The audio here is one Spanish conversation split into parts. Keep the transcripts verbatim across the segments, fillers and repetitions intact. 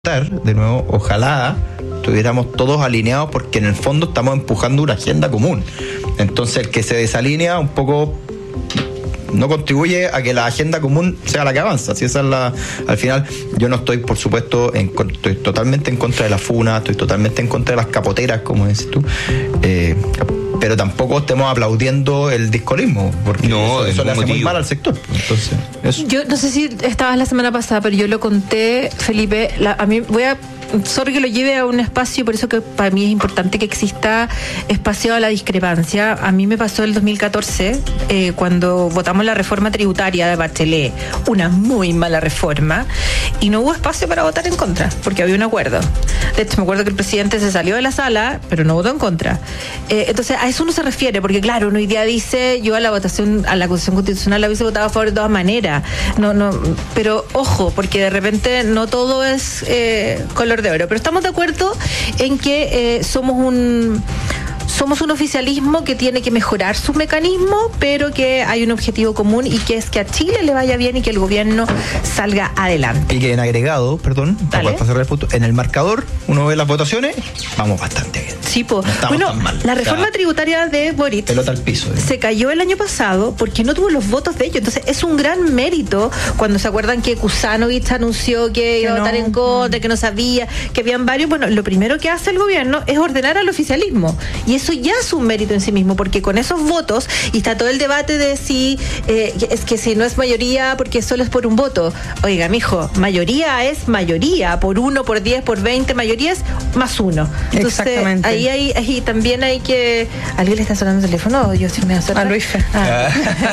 de nuevo, ojalá estuviéramos todos alineados, porque en el fondo estamos empujando una agenda común. Entonces el que se desalinea un poco no contribuye a que la agenda común sea la que avanza. Si esa es la, al final, yo no estoy, por supuesto, en, estoy totalmente en contra de la funa, estoy totalmente en contra de las capoteras, como dices tú, eh, pero tampoco estemos aplaudiendo el discolismo, porque no, eso, eso le hace motivo. muy mal al sector. Entonces, eso. Yo no sé si estabas la semana pasada, pero yo lo conté, Felipe, la, a mí voy a sorry que lo lleve a un espacio, por eso que para mí es importante que exista espacio a la discrepancia. A mí me pasó el dos mil catorce, eh, cuando votamos la reforma tributaria de Bachelet, una muy mala reforma, y no hubo espacio para votar en contra, porque había un acuerdo. De hecho, me acuerdo que el presidente se salió de la sala, pero no votó en contra. Eh, entonces, a eso uno se refiere, porque claro, uno hoy día dice, yo a la votación, a la Constitución Constitucional la hubiese votado a favor de todas maneras. No, no, pero ojo, porque de repente no todo es eh, color de oro, pero estamos de acuerdo en que eh, somos un somos un oficialismo que tiene que mejorar su mecanismo, pero que hay un objetivo común, y que es que a Chile le vaya bien y que el gobierno salga adelante. Y que en agregado, perdón, para pasar el punto, en el marcador uno ve las votaciones, vamos bastante bien. Sí, po. No bueno, la reforma ya, tributaria de Boric pelota al piso, ¿eh? se cayó el año pasado porque no tuvo los votos de ellos. Entonces es un gran mérito, cuando se acuerdan que Kuzanovich anunció que iba a votar en contra, que no sabía, que habían varios. Bueno, lo primero que hace el gobierno es ordenar al oficialismo, y eso ya es un mérito en sí mismo, porque con esos votos, y está todo el debate de si eh, es que si no es mayoría porque solo es por un voto. Oiga, mijo, mayoría es mayoría, por uno, por diez, por veinte, mayoría es más uno. Entonces, exactamente. Ahí, hay, ahí también hay que... ¿Alguien le está sonando el teléfono? ¿O yo sí me voy a A Luis. Ah.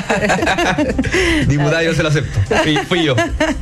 Diputada, yo se lo acepto. Fui, fui yo.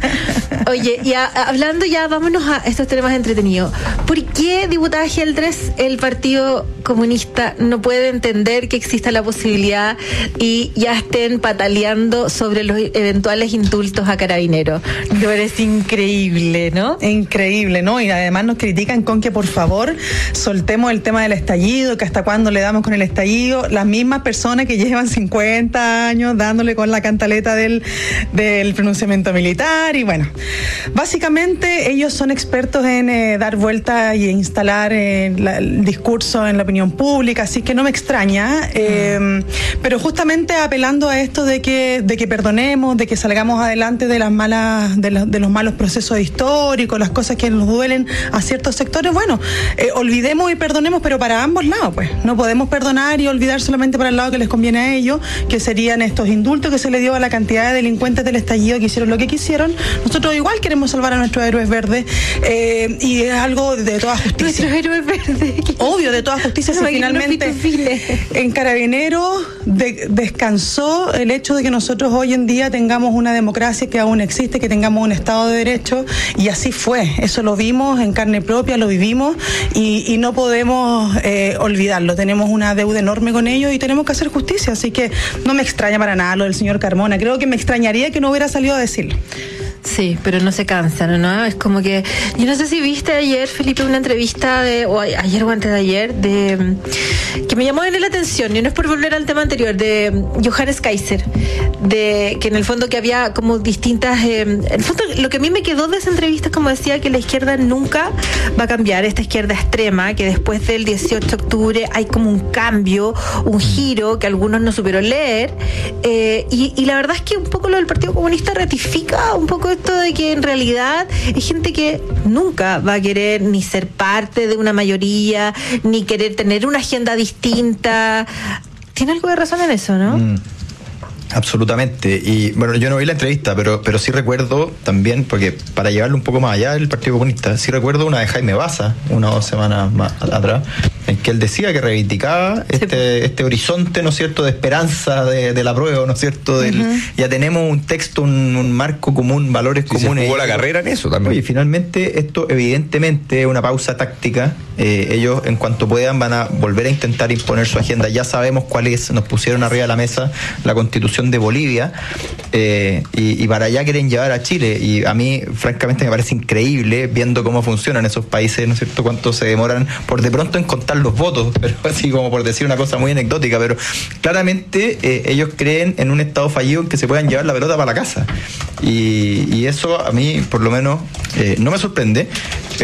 Oye, y a, hablando ya, vámonos a estos temas entretenidos. ¿Por qué, diputada Geldres, el Partido Comunista no puede entender que exista la posibilidad y ya estén pataleando sobre los eventuales indultos a Carabineros? Me parece increíble, ¿no? Increíble, ¿no? Y además nos critican con que por favor soltemos el tema del estallido, que hasta cuándo le damos con el estallido. Las mismas personas que llevan cincuenta años dándole con la cantaleta del, del pronunciamiento militar, y bueno, básicamente ellos son expertos en eh, dar vuelta y instalar eh, la, el discurso en la opinión pública, así que no me extraña, eh, pero justamente apelando a esto de que de que perdonemos, de que salgamos adelante de las malas de, la, de los malos procesos históricos, las cosas que nos duelen a ciertos sectores. Bueno, eh, olvidemos y perdonemos, pero para ambos lados, pues no podemos perdonar y olvidar solamente para el lado que les conviene a ellos, que serían estos indultos que se le dio a la cantidad de delincuentes del estallido que hicieron lo que quisieron. Nosotros igual queremos salvar a nuestros héroes verdes, eh, y es algo de toda justicia. Nuestros héroes verdes. Obvio, de toda justicia. Si finalmente en Carabineros de, descansó el hecho de que nosotros hoy en día tengamos una democracia que aún existe, que tengamos un Estado de Derecho, y así fue. Eso lo vimos en carne propia, lo vivimos, y, y no podemos eh, olvidarlo. Tenemos una deuda enorme con ellos y tenemos que hacer justicia, así que no me extraña para nada lo del señor Carmona. Creo que me extrañaría que no hubiera salido a decirlo. Sí, pero no se cansan, ¿no? Es como que... Yo no sé si viste ayer, Felipe, una entrevista de... o ayer o antes de ayer, de... que me llamó la atención, y no es por volver al tema anterior, de Johannes Kaiser, de que en el fondo que había como distintas... Eh, en el fondo, lo que a mí me quedó de esa entrevista es como decía que la izquierda nunca va a cambiar, esta izquierda extrema, que después del dieciocho de octubre hay como un cambio, un giro que algunos no supieron leer, eh, y, y la verdad es que un poco lo del Partido Comunista ratifica un poco esto de que en realidad hay gente que nunca va a querer ni ser parte de una mayoría, ni querer tener una agenda distinta. Tiene algo de razón en eso, ¿no? Mm. Absolutamente. Y bueno, yo no vi la entrevista, pero pero sí recuerdo también, porque para llevarlo un poco más allá del Partido Comunista, sí recuerdo una de Jaime Baza, una o dos semanas más atrás, en que él decía que reivindicaba este, este horizonte, ¿no es cierto?, de esperanza de, de la prueba, ¿no es cierto?, del, uh-huh. Ya tenemos un texto, un, un marco común, valores sí, comunes. Se jugó la carrera en eso también. Oye, finalmente esto evidentemente es una pausa táctica. Eh, ellos en cuanto puedan van a volver a intentar imponer su agenda. Ya sabemos cuál es, nos pusieron arriba de la mesa la Constitución de Bolivia, eh, y, y para allá quieren llevar a Chile, y a mí francamente me parece increíble viendo cómo funcionan esos países, ¿no es cierto?, cuánto se demoran por de pronto en contar contar los votos, pero así como por decir una cosa muy anecdótica, pero claramente eh, ellos creen en un Estado fallido en que se puedan llevar la pelota para la casa. Y, y eso a mí, por lo menos, eh, no me sorprende.